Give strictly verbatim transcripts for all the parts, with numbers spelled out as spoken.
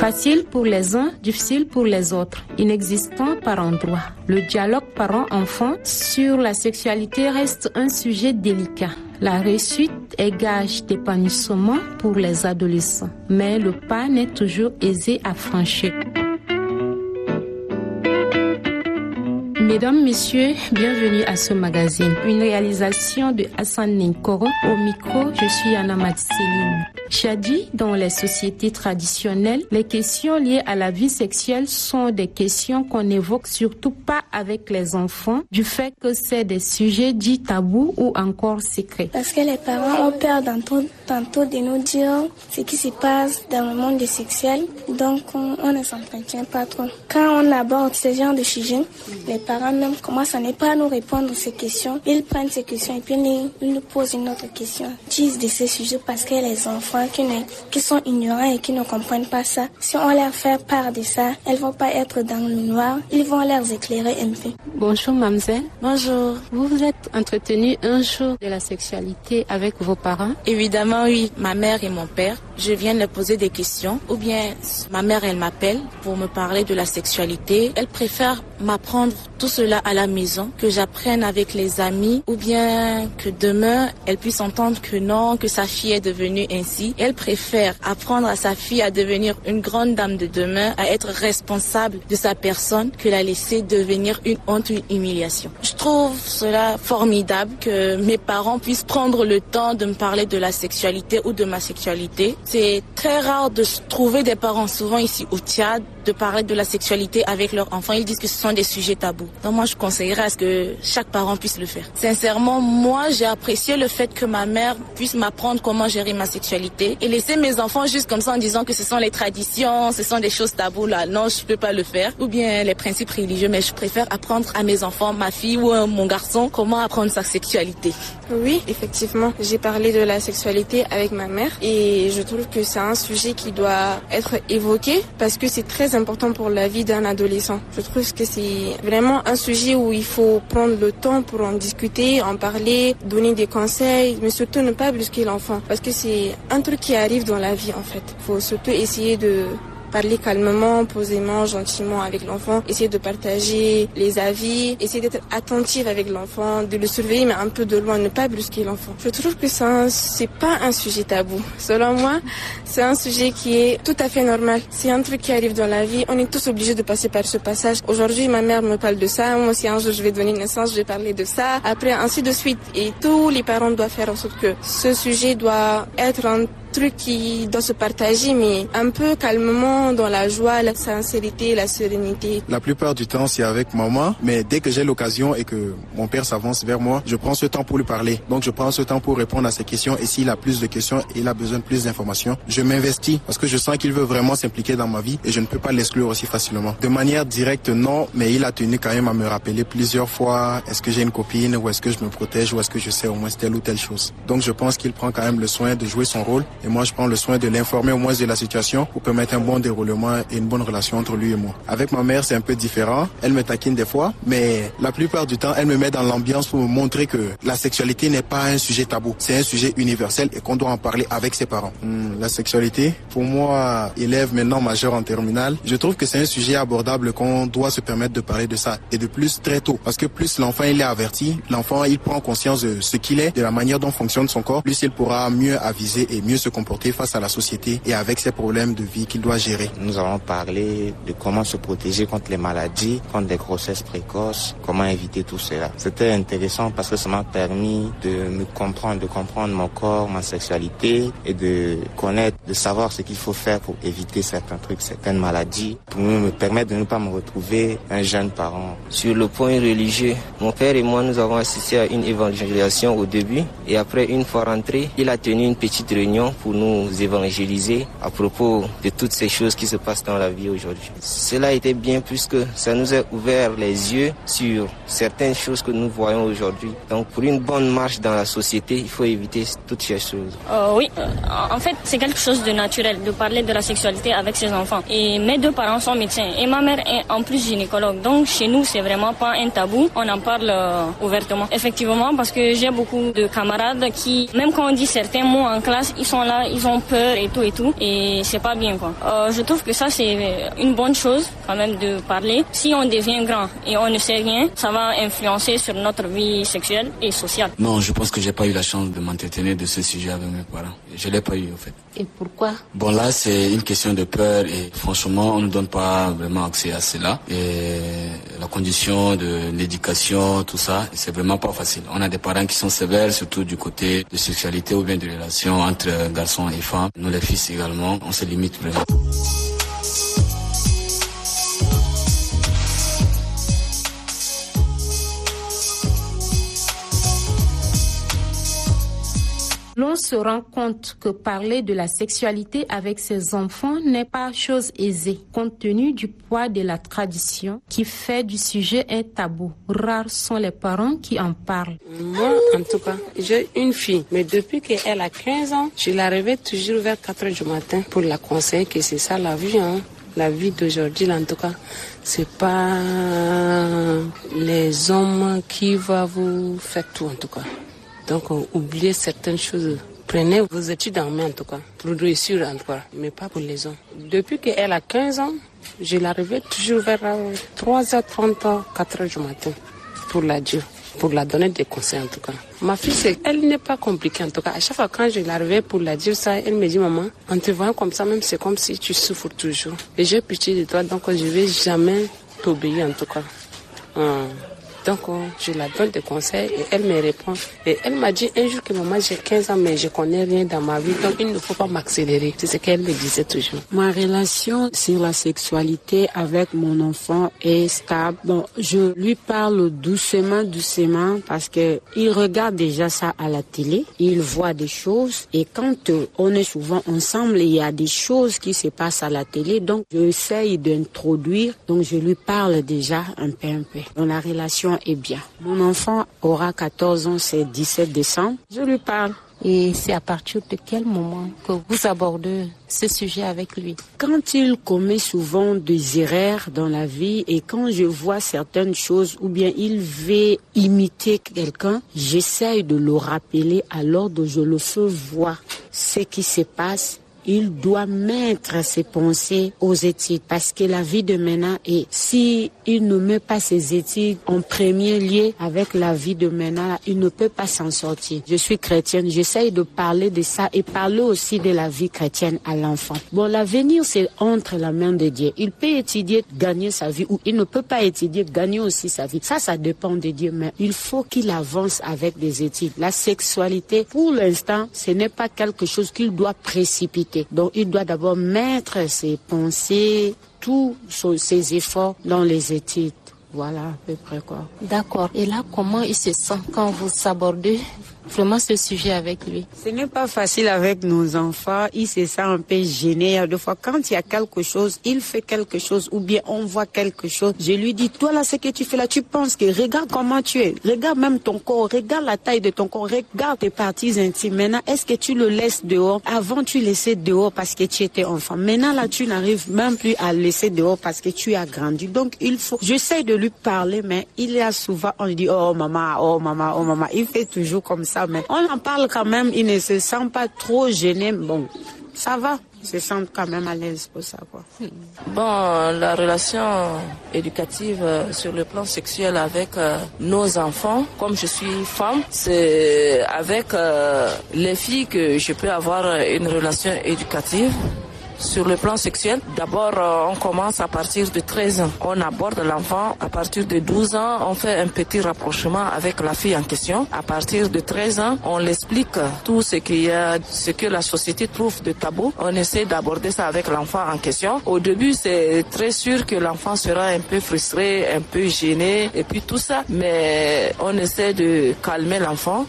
Facile pour les uns, difficile pour les autres, inexistant par endroits. Le dialogue parent-enfant sur la sexualité reste un sujet délicat. La réussite est gage d'épanouissement pour les adolescents, mais le pas n'est toujours aisé à franchir. Mesdames, Messieurs, bienvenue à ce magazine. Une réalisation de Hassan Ninkoro. Au micro, je suis Anna Matseline. Chadi, dans les sociétés traditionnelles, les questions liées à la vie sexuelle sont des questions qu'on n'évoque surtout pas avec les enfants, du fait que c'est des sujets dits tabous ou encore secrets. Parce que les parents ont peur tantôt, tantôt de nous dire ce qui se passe dans le monde sexuel, donc on, on ne s'entretient pas trop. Quand on aborde ce genre de sujet, les parents même commencent à ne pas nous répondre à ces questions. Ils prennent ces questions et puis ils, ils nous posent une autre question. Ils disent de ces sujets parce que les enfants Qui, ne, qui sont ignorants et qui ne comprennent pas ça. Si on leur fait part de ça, elles vont pas être dans le noir, ils vont leur éclairer un peu. Bonjour mademoiselle. Bonjour. Vous vous êtes entretenue un jour de la sexualité avec vos parents? Évidemment oui, ma mère et mon père. Je viens de leur poser des questions ou bien ma mère elle m'appelle pour me parler de la sexualité. Elle préfère m'apprendre tout cela à la maison, que j'apprenne avec les amis ou bien que demain elle puisse entendre que non, que sa fille est devenue ainsi. Elle préfère apprendre à sa fille à devenir une grande dame de demain, à être responsable de sa personne, que la laisser devenir une honte, une humiliation. Je trouve cela formidable que mes parents puissent prendre le temps de me parler de la sexualité ou de ma sexualité. C'est très rare de trouver des parents, souvent ici au Tchad, de parler de la sexualité avec leurs enfants. Ils disent que ce sont des sujets tabous. Donc moi, je conseillerais à ce que chaque parent puisse le faire. Sincèrement, moi, j'ai apprécié le fait que ma mère puisse m'apprendre comment gérer ma sexualité et laisser mes enfants juste comme ça en disant que ce sont les traditions, ce sont des choses tabous là. Non, je peux pas le faire. Ou bien les principes religieux, mais je préfère apprendre à mes enfants, ma fille ou euh, mon garçon, comment apprendre sa sexualité. Oui, effectivement, j'ai parlé de la sexualité avec ma mère et je trouve que c'est un sujet qui doit être évoqué parce que c'est très important pour la vie d'un adolescent. Je trouve que c'est vraiment un sujet où il faut prendre le temps pour en discuter, en parler, donner des conseils, mais surtout ne pas brusquer l'enfant parce que c'est un truc qui arrive dans la vie en fait. Il faut surtout essayer de parler calmement, posément, gentiment avec l'enfant, essayer de partager les avis, essayer d'être attentive avec l'enfant, de le surveiller mais un peu de loin, ne pas brusquer l'enfant. Je trouve que ça, c'est pas un sujet tabou. Selon moi, c'est un sujet qui est tout à fait normal. C'est un truc qui arrive dans la vie. On est tous obligés de passer par ce passage. Aujourd'hui, ma mère me parle de ça. Moi aussi, un jour, je vais donner naissance, je vais parler de ça. Après, ainsi de suite. Et tous les parents doivent faire en sorte que ce sujet doit être un truc qui doit se partager, mais un peu calmement, dans la joie, la sincérité, la sérénité. La plupart du temps, c'est avec maman, mais dès que j'ai l'occasion et que mon père s'avance vers moi, je prends ce temps pour lui parler. Donc, je prends ce temps pour répondre à ses questions et s'il a plus de questions, il a besoin de plus d'informations, je m'investis parce que je sens qu'il veut vraiment s'impliquer dans ma vie et je ne peux pas l'exclure aussi facilement. De manière directe, non, mais il a tenu quand même à me rappeler plusieurs fois est-ce que j'ai une copine ou est-ce que je me protège ou est-ce que je sais au moins telle ou telle chose. Donc, je pense qu'il prend quand même le soin de jouer son rôle. Et moi, je prends le soin de l'informer au moins de la situation pour permettre un bon déroulement et une bonne relation entre lui et moi. Avec ma mère, c'est un peu différent. Elle me taquine des fois, mais la plupart du temps, elle me met dans l'ambiance pour me montrer que la sexualité n'est pas un sujet tabou. C'est un sujet universel et qu'on doit en parler avec ses parents. Hum, la sexualité, pour moi, élève maintenant majeur en terminale, je trouve que c'est un sujet abordable qu'on doit se permettre de parler de ça. Et de plus, très tôt. Parce que plus l'enfant il est averti, l'enfant il prend conscience de ce qu'il est, de la manière dont fonctionne son corps, plus il pourra mieux aviser et mieux se comporter face à la société et avec ses problèmes de vie qu'il doit gérer. Nous allons parler de comment se protéger contre les maladies, contre les grossesses précoces, comment éviter tout cela. C'était intéressant parce que ça m'a permis de me comprendre, de comprendre mon corps, ma sexualité et de connaître, de savoir ce qu'il faut faire pour éviter certains trucs, certaines maladies, pour me permettre de ne pas me retrouver un jeune parent. Sur le point religieux, mon père et moi, nous avons assisté à une évangélisation au début et après, une fois rentré, il a tenu une petite réunion pour nous évangéliser à propos de toutes ces choses qui se passent dans la vie aujourd'hui. Cela a été bien puisque ça nous a ouvert les yeux sur certaines choses que nous voyons aujourd'hui. Donc pour une bonne marche dans la société, il faut éviter toutes ces choses. Euh, oui, euh, en fait c'est quelque chose de naturel de parler de la sexualité avec ses enfants. Et mes deux parents sont médecins et ma mère est en plus gynécologue. Donc chez nous c'est vraiment pas un tabou, on en parle euh, ouvertement. Effectivement parce que j'ai beaucoup de camarades qui, même quand on dit certains mots en classe, ils sont enfants-là, ils ont peur et tout et tout, et c'est pas bien quoi. Euh, je trouve que ça c'est une bonne chose quand même de parler. Si on devient grand et on ne sait rien, ça va influencer sur notre vie sexuelle et sociale. Non, je pense que j'ai pas eu la chance de m'entretenir de ce sujet avec mes parents. Je l'ai pas eu en fait. Et pourquoi? Bon là c'est une question de peur et franchement on ne donne pas vraiment accès à cela. Et la condition de l'éducation, tout ça, c'est vraiment pas facile. On a des parents qui sont sévères, surtout du côté de sexualité ou bien de relations entre garçons et femmes. Nous les fils également, on se limite vraiment. L'on se rend compte que parler de la sexualité avec ses enfants n'est pas chose aisée, compte tenu du poids de la tradition qui fait du sujet un tabou. Rares sont les parents qui en parlent. Moi, en tout cas, j'ai une fille, mais depuis qu'elle a quinze ans, je la réveille toujours vers quatre heures du matin pour la conseiller que c'est ça la vie, hein. La vie d'aujourd'hui, en tout cas, c'est pas les hommes qui vont vous faire tout, en tout cas. Donc, oubliez certaines choses. Prenez vos études en main, en tout cas, pour réussir, en tout cas, mais pas pour les hommes. Depuis qu'elle a quinze ans, je la réveille toujours vers trois heures trente, quatre heures du matin pour la dire, pour la donner des conseils, en tout cas. Ma fille, c'est, elle n'est pas compliquée, en tout cas. À chaque fois quand je la réveille pour la dire ça, elle me dit, maman, en te voyant comme ça, même c'est comme si tu souffres toujours. Et j'ai pitié de toi, donc je ne vais jamais t'obéir, en tout cas. Hum. Donc, je la donne des conseils et elle me répond. Et elle m'a dit un jour que maman, j'ai quinze ans, mais je connais rien dans ma vie, donc il ne faut pas m'accélérer. C'est ce qu'elle me disait toujours. Ma relation sur la sexualité avec mon enfant est stable. Bon, je lui parle doucement, doucement, parce que il regarde déjà ça à la télé. Il voit des choses. Et quand on est souvent ensemble, il y a des choses qui se passent à la télé. Donc, j'essaye d'introduire. Donc, je lui parle déjà un peu, un peu. Dans la relation est bien. Mon enfant aura quatorze ans, c'est dix-sept décembre. Je lui parle. Et c'est à partir de quel moment que vous abordez ce sujet avec lui? Quand il commet souvent des erreurs dans la vie et quand je vois certaines choses ou bien il veut imiter quelqu'un, j'essaye de le rappeler à l'ordre, je le fais voir ce qui se passe. Il doit mettre ses pensées aux études parce que la vie de maintenant est, si il ne met pas ses études en premier lieu avec la vie de maintenant, il ne peut pas s'en sortir. Je suis chrétienne, j'essaye de parler de ça et parler aussi de la vie chrétienne à l'enfant. Bon, l'avenir c'est entre la main de Dieu. Il peut étudier, gagner sa vie ou il ne peut pas étudier, gagner aussi sa vie. Ça, ça dépend de Dieu, mais il faut qu'il avance avec des études. La sexualité, pour l'instant, ce n'est pas quelque chose qu'il doit précipiter. Donc, il doit d'abord mettre ses pensées, tous ses efforts dans les études. Voilà, à peu près quoi. D'accord. Et là, comment il se sent quand vous abordez vraiment ce sujet avec lui? Ce n'est pas facile avec nos enfants. Il se sent un peu gêné. Des fois, quand il y a quelque chose, il fait quelque chose ou bien on voit quelque chose. Je lui dis, toi là, ce que tu fais là, tu penses que regarde comment tu es. Regarde même ton corps. Regarde la taille de ton corps. Regarde tes parties intimes. Maintenant, est-ce que tu le laisses dehors? Avant, tu laissais dehors parce que tu étais enfant. Maintenant, là, tu n'arrives même plus à laisser dehors parce que tu as grandi. Donc, il faut... J'essaie de lui parler, mais il y a souvent, on lui dit, oh maman, oh maman, oh maman. Il fait toujours comme ça. Mais on en parle quand même, il ne se sent pas trop gêné. Bon, ça va, il se sent quand même à l'aise pour ça, quoi. Bon, la relation éducative sur le plan sexuel avec euh, nos enfants, comme je suis femme, c'est avec euh, les filles que je peux avoir une relation éducative. Sur le plan sexuel, d'abord, euh, on commence à partir de treize ans. On aborde l'enfant à partir de douze ans. On fait un petit rapprochement avec la fille en question. À partir de treize ans, on l'explique tout ce qu'il y a, ce que la société trouve de tabou. On essaie d'aborder ça avec l'enfant en question. Au début, c'est très sûr que l'enfant sera un peu frustré, un peu gêné, et puis tout ça. Mais on essaie de calmer l'enfant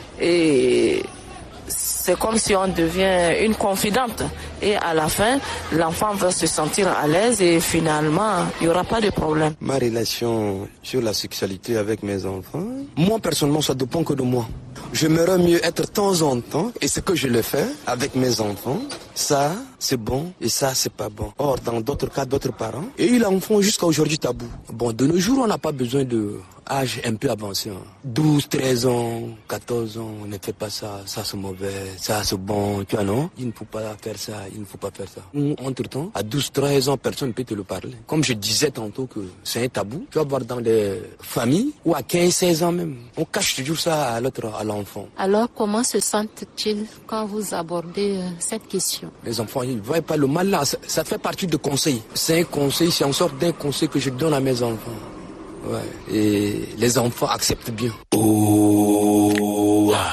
et c'est comme si on devient une confidente. Et à la fin, l'enfant va se sentir à l'aise et finalement, il n'y aura pas de problème. Ma relation sur la sexualité avec mes enfants, moi personnellement, ça dépend que de moi. J'aimerais mieux être de temps en temps, et ce que je le fais avec mes enfants, ça, c'est bon et ça, c'est pas bon. Or, dans d'autres cas, d'autres parents, et ils en font jusqu'à aujourd'hui tabou. Bon, de nos jours, on n'a pas besoin de âge un peu avancé. Hein. douze, treize ans, quatorze ans, on ne fait pas ça, ça c'est mauvais, ça c'est bon, tu vois non? Il ne faut pas faire ça, il ne faut pas faire ça. Entre-temps, à douze, treize ans, personne ne peut te le parler. Comme je disais tantôt que c'est un tabou, tu vas voir dans des familles où à quinze, seize ans même, on cache toujours ça à l'autre, à l'enfant. Alors comment se sentent-ils quand vous abordez euh, cette question? Les enfants, ils ne voient pas le mal là, ça, ça fait partie de conseils. C'est un conseil, c'est en sorte d'un conseil que je donne à mes enfants. Ouais. Et les enfants acceptent bien. Oh.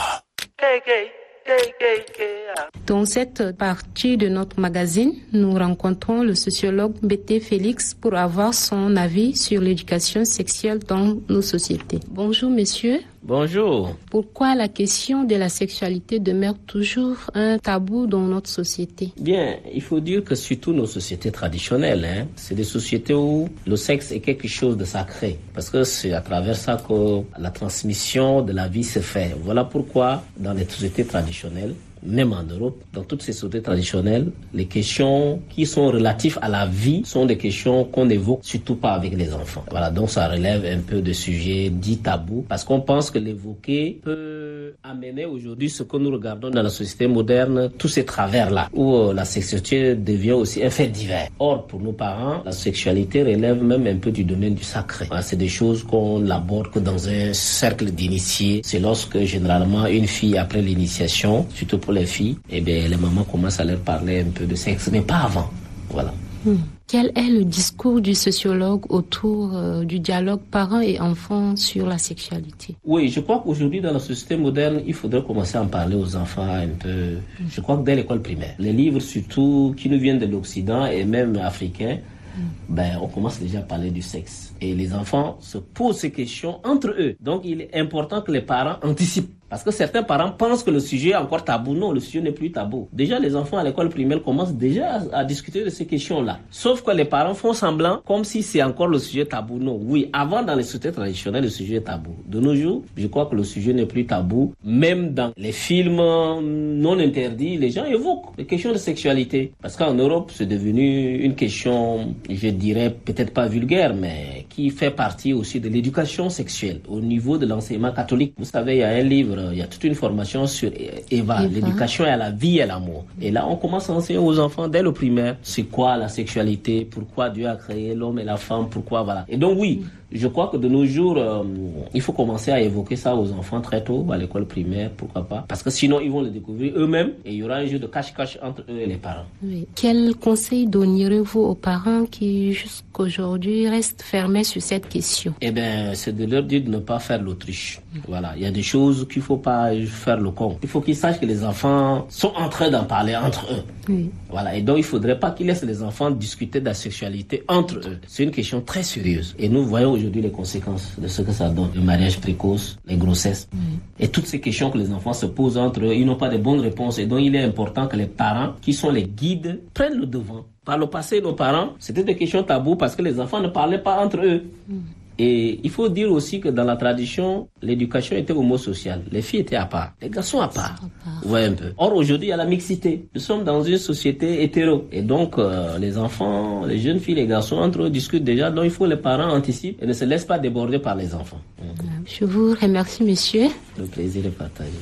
Dans cette partie de notre magazine, nous rencontrons le sociologue Mbete Félix pour avoir son avis sur l'éducation sexuelle dans nos sociétés. Bonjour monsieur. Bonjour. Pourquoi la question de la sexualité demeure toujours un tabou dans notre société? Bien, il faut dire que surtout nos sociétés traditionnelles, hein, c'est des sociétés où le sexe est quelque chose de sacré. Parce que c'est à travers ça que la transmission de la vie se fait. Voilà pourquoi dans les sociétés traditionnelles, même en Europe, dans toutes ces sociétés traditionnelles, les questions qui sont relatives à la vie sont des questions qu'on n'évoque surtout pas avec les enfants. Voilà, donc ça relève un peu de sujets dits tabous, parce qu'on pense que l'évoquer peut amener aujourd'hui ce que nous regardons dans la société moderne, tous ces travers-là, où euh, la sexualité devient aussi un fait divers. Or, pour nos parents, la sexualité relève même un peu du domaine du sacré. Voilà, c'est des choses qu'on n'aborde que dans un cercle d'initiés. C'est lorsque, généralement, une fille, après l'initiation, surtout pour les filles, eh bien, les mamans commencent à leur parler un peu de sexe, mais pas avant. Voilà. Hmm. Quel est le discours du sociologue autour euh, du dialogue parents et enfants sur la sexualité? Oui, je crois qu'aujourd'hui, dans la société moderne, il faudrait commencer à en parler aux enfants un peu. Hmm. Je crois que dès l'école primaire. Les livres, surtout, qui nous viennent de l'Occident et même africains, hmm. ben, on commence déjà à parler du sexe. Et les enfants se posent ces questions entre eux. Donc, il est important que les parents anticipent. Parce que certains parents pensent que le sujet est encore tabou. Non, le sujet n'est plus tabou. Déjà, les enfants à l'école primaire commencent déjà à, à discuter de ces questions-là. Sauf que les parents font semblant comme si c'est encore le sujet tabou. Non, oui, avant, dans les sociétés traditionnelles, le sujet est tabou. De nos jours, je crois que le sujet n'est plus tabou. Même dans les films non interdits, les gens évoquent les questions de sexualité. Parce qu'en Europe, c'est devenu une question, je dirais, peut-être pas vulgaire, mais qui fait partie aussi de l'éducation sexuelle au niveau de l'enseignement catholique. Vous savez, il y a un livre, il y a toute une formation sur Eva, Eva. L'éducation à la vie et à l'amour. Et là, on commence à enseigner aux enfants dès le primaire, c'est quoi la sexualité, pourquoi Dieu a créé l'homme et la femme, pourquoi, voilà. Et donc oui, je crois que de nos jours, euh, il faut commencer à évoquer ça aux enfants très tôt, à l'école primaire, pourquoi pas. Parce que sinon, ils vont le découvrir eux-mêmes et il y aura un jeu de cache-cache entre eux et les parents. Oui. Quel conseil donneriez-vous aux parents qui, jusqu'aujourd'hui, restent fermés sur cette question? Eh bien, c'est de leur dire de ne pas faire l'autruche. Mmh. Voilà, il y a des choses qu'il ne faut pas faire le con. Il faut qu'ils sachent que les enfants sont en train d'en parler entre eux. Oui. Voilà, et donc il ne faudrait pas qu'ils laissent les enfants discuter de la sexualité entre eux. C'est une question très sérieuse. Et nous voyons aujourd'hui les conséquences de ce que ça donne. Le mariage précoce, les grossesses. Oui. Et toutes ces questions que les enfants se posent entre eux, ils n'ont pas de bonnes réponses. Et donc il est important que les parents, qui sont les guides, prennent le devant. Par le passé, nos parents, c'était des questions taboues parce que les enfants ne parlaient pas entre eux. Mm. Et il faut dire aussi que dans la tradition, l'éducation était homosociale. Les filles étaient à part, les garçons à part. Ouais, un peu. Or, aujourd'hui, il y a la mixité. Nous sommes dans une société hétéro. Et donc, euh, les enfants, les jeunes filles, les garçons, entre eux, discutent déjà. Donc, il faut que les parents anticipent et ne se laissent pas déborder par les enfants. Je vous remercie, monsieur. Le plaisir est partagé.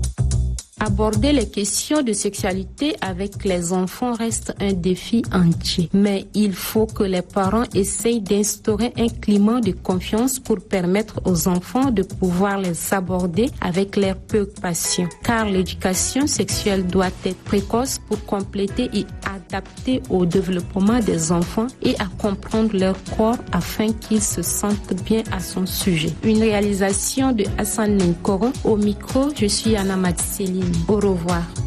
Aborder les questions de sexualité avec les enfants reste un défi entier. Mais il faut que les parents essayent d'instaurer un climat de confiance pour permettre aux enfants de pouvoir les aborder avec leurs préoccupations. Car l'éducation sexuelle doit être précoce pour compléter et adapter au développement des enfants et à comprendre leur corps afin qu'ils se sentent bien à son sujet. Une réalisation de Hassan Ninkoro. Au micro, je suis Anna Matisseline. Au revoir.